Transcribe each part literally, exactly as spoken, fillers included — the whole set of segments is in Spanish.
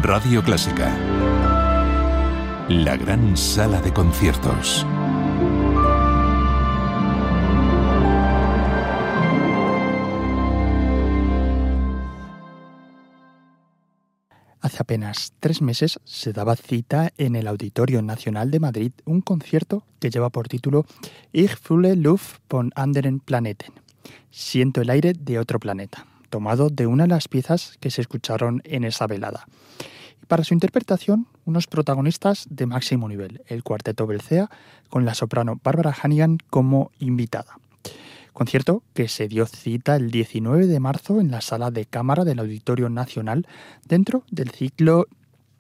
Radio Clásica. La gran sala de conciertos. Hace apenas tres meses se daba cita en el Auditorio Nacional de Madrid un concierto que lleva por título Ich fühle Luft von anderen Planeten. Siento el aire de otro planeta, tomado de una de las piezas que se escucharon en esa velada. Y para su interpretación, unos protagonistas de máximo nivel, el Cuarteto Belcea, con la soprano Barbara Hannigan como invitada. Concierto que se dio cita el diecinueve de marzo en la Sala de Cámara del Auditorio Nacional dentro del ciclo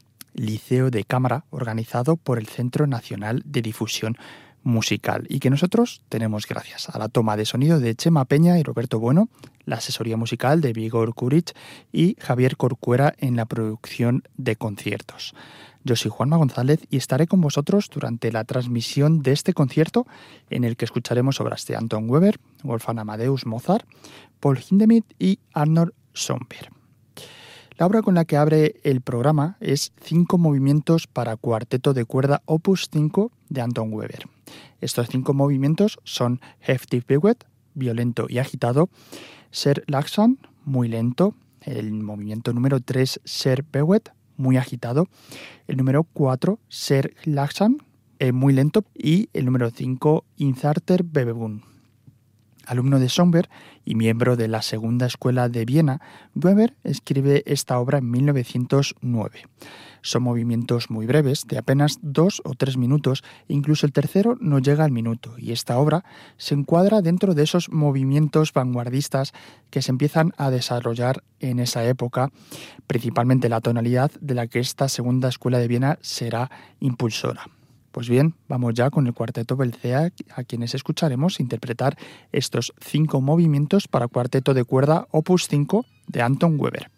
Liceo de Cámara organizado por el Centro Nacional de Difusión Musical y que nosotros tenemos gracias a la toma de sonido de Chema Peña y Roberto Bueno, la asesoría musical de Vigor Kurich y Javier Corcuera en la producción de conciertos. Yo soy Juanma González y estaré con vosotros durante la transmisión de este concierto en el que escucharemos obras de Anton Weber, Wolfgang Amadeus Mozart, Paul Hindemith y Arnold Schoenberg. La obra con la que abre el programa es Cinco movimientos para cuarteto de cuerda opus cinco de Anton Weber. Estos cinco movimientos son Heftig bewegt, violento y agitado, Sehr langsam, muy lento, el movimiento número tres, Sehr bewegt, muy agitado, el número cuatro, Sehr langsam, eh, muy lento, y el número cinco, In zarter Bewegung. Alumno de Schoenberg y miembro de la Segunda Escuela de Viena, Weber escribe esta obra en mil novecientos nueve. Son movimientos muy breves, de apenas dos o tres minutos, incluso el tercero no llega al minuto, y esta obra se encuadra dentro de esos movimientos vanguardistas que se empiezan a desarrollar en esa época, principalmente la tonalidad de la que esta Segunda Escuela de Viena será impulsora. Pues bien, vamos ya con el Cuarteto Belcea, a quienes escucharemos interpretar estos cinco movimientos para cuarteto de cuerda opus cinco de Anton Weber.